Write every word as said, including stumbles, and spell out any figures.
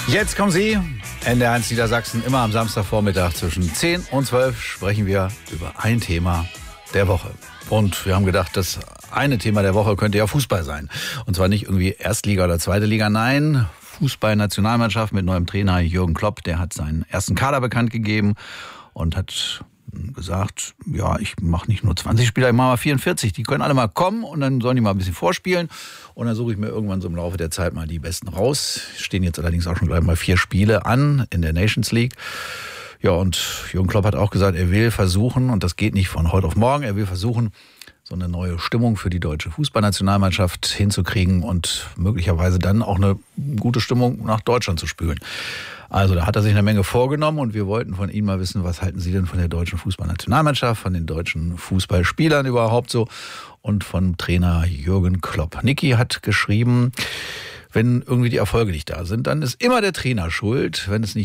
Jetzt kommen Sie, N D R eins Niedersachsen, immer am Samstagvormittag zwischen zehn und zwölf sprechen wir über ein Thema der Woche. Und wir haben gedacht, das eine Thema der Woche könnte ja Fußball sein. Und zwar nicht irgendwie Erstliga oder Zweite Liga, nein, Fußball-Nationalmannschaft mit neuem Trainer Jürgen Klopp. Der hat seinen ersten Kader bekannt gegeben und hat gesagt, ja, ich mache nicht nur zwanzig Spieler, ich mache mal vierundvierzig. Die können alle mal kommen und dann sollen die mal ein bisschen vorspielen. Und dann suche ich mir irgendwann so im Laufe der Zeit mal die Besten raus. Stehen jetzt allerdings auch schon gleich mal vier Spiele an in der Nations League. Ja, und Jürgen Klopp hat auch gesagt, er will versuchen, und das geht nicht von heute auf morgen, er will versuchen, so eine neue Stimmung für die deutsche Fußballnationalmannschaft hinzukriegen und möglicherweise dann auch eine gute Stimmung nach Deutschland zu spülen. Also da hat er sich eine Menge vorgenommen und wir wollten von Ihnen mal wissen, was halten Sie denn von der deutschen Fußballnationalmannschaft, von den deutschen Fußballspielern überhaupt so und vom Trainer Jürgen Klopp. Niki hat geschrieben, wenn irgendwie die Erfolge nicht da sind, dann ist immer der Trainer schuld. Wenn es nicht